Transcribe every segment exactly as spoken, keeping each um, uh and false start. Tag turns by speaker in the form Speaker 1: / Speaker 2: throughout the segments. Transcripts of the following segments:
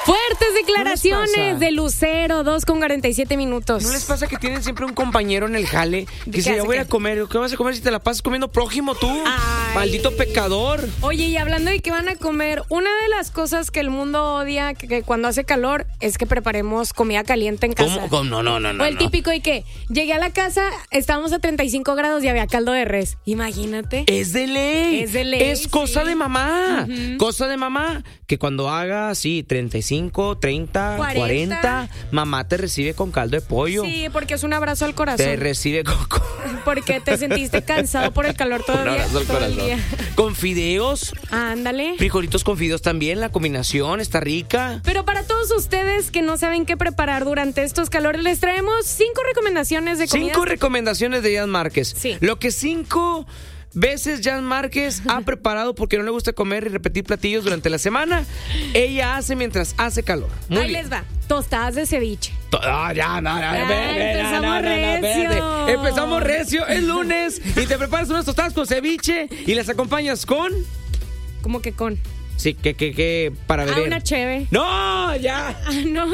Speaker 1: Fuertes declaraciones de Lucero, dos con cuarenta y siete minutos.
Speaker 2: ¿No les pasa que tienen siempre un compañero en el jale que dice, ya voy a ir a comer? ¿Qué vas a comer si te la pasas comiendo prójimo tú? Ay. Maldito pecador.
Speaker 1: Oye, y hablando de qué van a comer, una de las cosas que el mundo odia que, que cuando hace calor es que preparemos comida caliente en casa.
Speaker 2: ¿Cómo? ¿Cómo? No, no, no, no.
Speaker 1: O el típico de que llegué a la casa, estábamos a treinta y cinco grados y había caldo de res. Imagínate.
Speaker 2: Es de ley.
Speaker 1: Es de ley.
Speaker 2: Es cosa
Speaker 1: sí.
Speaker 2: de mamá.
Speaker 1: Uh-huh.
Speaker 2: Cosa de mamá. Que cuando haga, sí, treinta y cinco, treinta, cuarenta. cuarenta, mamá te recibe con caldo de pollo.
Speaker 1: Sí, porque es un abrazo al corazón.
Speaker 2: Te recibe con...
Speaker 1: Porque te sentiste cansado por el calor todo,
Speaker 2: un
Speaker 1: día,
Speaker 2: abrazo al
Speaker 1: todo el
Speaker 2: corazón.
Speaker 1: día.
Speaker 2: Con fideos.
Speaker 1: Ándale.
Speaker 2: Frijolitos con fideos también, la combinación está rica.
Speaker 1: Pero para todos ustedes que no saben qué preparar durante estos calores, les traemos cinco recomendaciones de comida.
Speaker 2: Cinco recomendaciones de Jan Márquez.
Speaker 1: Sí.
Speaker 2: Lo que cinco veces Jan Márquez ha preparado porque no le gusta comer y repetir platillos durante la semana, ella hace mientras hace calor. Muy
Speaker 1: Ahí
Speaker 2: bien.
Speaker 1: les va. Tostadas de ceviche.
Speaker 2: To- ah, ya, no, no,
Speaker 1: Ay,
Speaker 2: ve, ve,
Speaker 1: empezamos
Speaker 2: no, no, no,
Speaker 1: recio.
Speaker 2: espérate. Empezamos recio, es lunes y te preparas unas tostadas con ceviche y las acompañas con...
Speaker 1: ¿Cómo que con?
Speaker 2: Sí, que, que, que, para beber.
Speaker 1: Ah, una cheve.
Speaker 2: ¡No, ya!
Speaker 1: Ah, no.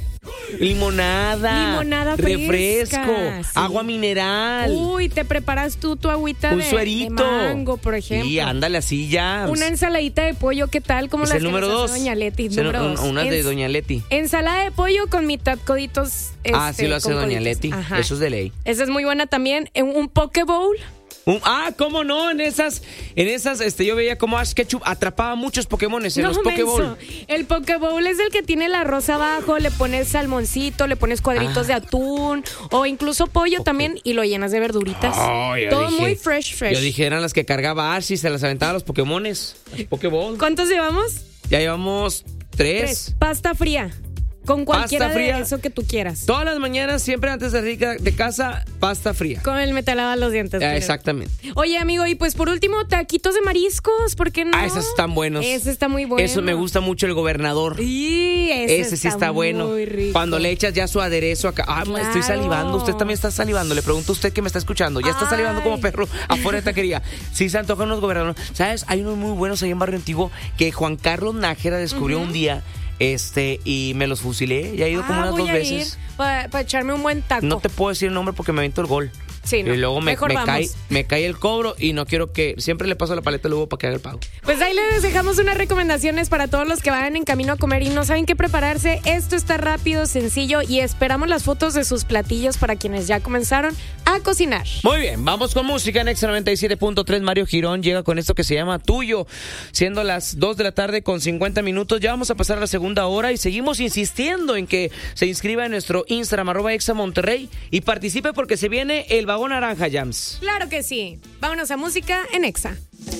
Speaker 2: Limonada.
Speaker 1: Limonada
Speaker 2: refresco.
Speaker 1: fresca, sí.
Speaker 2: Agua mineral.
Speaker 1: Uy, te preparas tú tu agüita
Speaker 2: un
Speaker 1: de,
Speaker 2: suerito.
Speaker 1: de mango, por ejemplo.
Speaker 2: Y ándale así ya.
Speaker 1: Una ensaladita de pollo, ¿qué tal? Como
Speaker 2: Es
Speaker 1: las
Speaker 2: el número
Speaker 1: que nos
Speaker 2: dos.
Speaker 1: hace Doña Leti.
Speaker 2: Es el-
Speaker 1: Número
Speaker 2: un-
Speaker 1: dos.
Speaker 2: Una de
Speaker 1: Ens-
Speaker 2: Doña Leti.
Speaker 1: Ensalada de pollo con mitad coditos.
Speaker 2: Ah,
Speaker 1: este,
Speaker 2: sí lo hace
Speaker 1: con
Speaker 2: Doña
Speaker 1: coditos.
Speaker 2: Leti.
Speaker 1: Ajá.
Speaker 2: Eso es de ley.
Speaker 1: Esa es muy buena también. En un poke bowl.
Speaker 2: Un- ah, ¿cómo no? En esas, en esas, este, yo veía como Ash Ketchum atrapaba muchos Pokémones en
Speaker 1: No,
Speaker 2: los Pokéball.
Speaker 1: menso. El poke bowl es el que tiene el arroz abajo, le pones salmoncito, le pones cuadritos
Speaker 2: Ah.
Speaker 1: de atún o incluso pollo también y lo llenas de verduritas.
Speaker 2: Oh, yo
Speaker 1: Todo
Speaker 2: dije-
Speaker 1: muy fresh, fresh.
Speaker 2: Yo dije, eran las que cargaba Ash y se las aventaba a los Pokémones. Las Pokéball.
Speaker 1: ¿Cuántos llevamos?
Speaker 2: Ya llevamos tres.
Speaker 1: Tres. Pasta fría. Con cualquiera
Speaker 2: Pasta fría.
Speaker 1: de eso que tú quieras.
Speaker 2: Todas las mañanas, siempre antes de salir de casa, pasta fría.
Speaker 1: Con el me te lavas los dientes.
Speaker 2: Ah,
Speaker 1: creo.
Speaker 2: exactamente.
Speaker 1: Oye, amigo, y pues por último, taquitos de mariscos, ¿por qué no?
Speaker 2: Ah, esos están buenos.
Speaker 1: Ese está muy bueno.
Speaker 2: Eso me gusta mucho el gobernador.
Speaker 1: Y ese,
Speaker 2: Ese sí está bueno.
Speaker 1: muy rico.
Speaker 2: Cuando le echas ya su aderezo acá. Ah,
Speaker 1: Claro.
Speaker 2: estoy salivando. Usted también está salivando. Le pregunto a usted que me está escuchando. Ya está
Speaker 1: Ay.
Speaker 2: salivando como perro afuera de taquería. Sí, se antojan los gobernadores. ¿Sabes? Hay unos muy buenos ahí en Barrio Antiguo que Juan Carlos Nájera descubrió
Speaker 1: Uh-huh.
Speaker 2: un día. Este, y me los fusilé. Ya he ido como
Speaker 1: Ah,
Speaker 2: unas
Speaker 1: voy
Speaker 2: dos
Speaker 1: a
Speaker 2: veces.
Speaker 1: Para echarme un buen taco.
Speaker 2: No te puedo decir el nombre porque me avento el gol.
Speaker 1: Sí, no.
Speaker 2: Y luego me,
Speaker 1: Mejor
Speaker 2: me
Speaker 1: vamos.
Speaker 2: cae, me cae el cobro y no quiero que... Siempre le paso la paleta luego para que haga el pago.
Speaker 1: Pues ahí les dejamos unas recomendaciones para todos los que vayan en camino a comer y no saben qué prepararse. Esto está rápido, sencillo y esperamos las fotos de sus platillos para quienes ya comenzaron a cocinar.
Speaker 2: Muy bien, vamos con música en Exa noventa y siete punto tres. Mario Girón llega con esto que se llama Tuyo. Siendo las dos de la tarde con cincuenta minutos, ya vamos a pasar a la segunda hora y seguimos insistiendo en que se inscriba en nuestro Instagram, arroba Exa Monterrey, y participe porque se viene el vagón naranja, Jams.
Speaker 1: Claro que sí. Vámonos a música en Exa.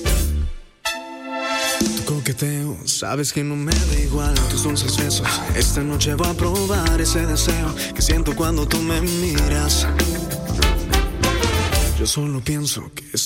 Speaker 3: Tu coqueteo, sabes que no me da igual tus dulces besos. Esta noche voy a probar ese deseo que siento cuando tú me miras. Yo solo pienso que es